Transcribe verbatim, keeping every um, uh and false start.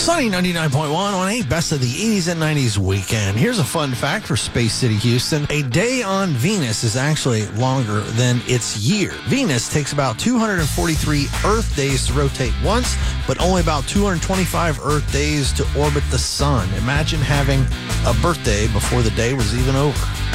Sunny ninety-nine point one on a Best of the eighties and nineties weekend. Here's a fun fact for Space City, Houston. A day on Venus is actually longer than its year. Venus takes about two hundred forty-three Earth days to rotate once, but only about two hundred twenty-five Earth days to orbit the sun. Imagine having a birthday before the day was even over.